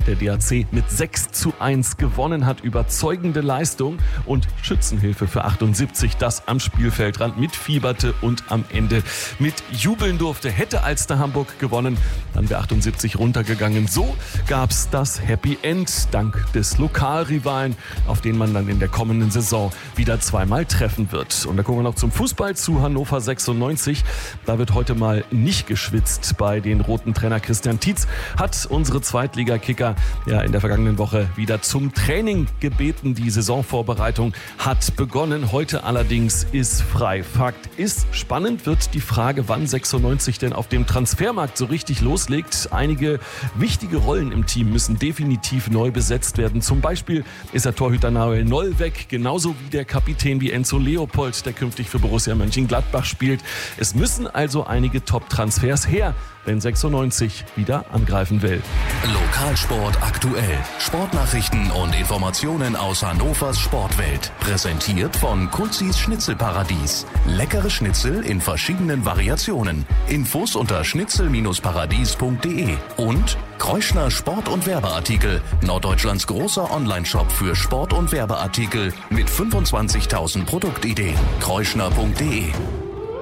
Der DAC mit 6:1 gewonnen hat. Überzeugende Leistung und Schützenhilfe für 78, das am Spielfeldrand mitfieberte und am Ende mit jubeln durfte. Hätte Alster Hamburg gewonnen, dann wäre 78 runtergegangen. So gab es das Happy End dank des Lokalrivalen, auf den man dann in der kommenden Saison wieder zweimal treffen wird. Und da gucken wir noch zum Fußball, zu Hannover 96. Da wird heute mal nicht geschwitzt bei den roten Trainer. Christian Tietz hat unsere Zweitligakicker in der vergangenen Woche wieder zum Training gebeten. Die Saisonvorbereitung hat begonnen. Heute allerdings ist frei. Fakt ist, spannend wird die Frage, wann 96 denn auf dem Transfermarkt so richtig loslegt. Einige wichtige Rollen im Team müssen definitiv neu besetzt werden. Zum Beispiel ist der Torhüter Nahuel Noll weg, genauso wie der Kapitän wie Enzo Leopold, der künftig für Borussia Mönchengladbach spielt. Es müssen also einige Top-Transfers her, wenn 96 wieder angreifen will. Lokalsport aktuell. Sportnachrichten und Informationen aus Hannovers Sportwelt. Präsentiert von Kulzis Schnitzelparadies. Leckere Schnitzel in verschiedenen Variationen. Infos unter schnitzel-paradies.de. Und Kreuschner Sport- und Werbeartikel. Norddeutschlands großer Onlineshop für Sport- und Werbeartikel mit 25.000 Produktideen. kreuschner.de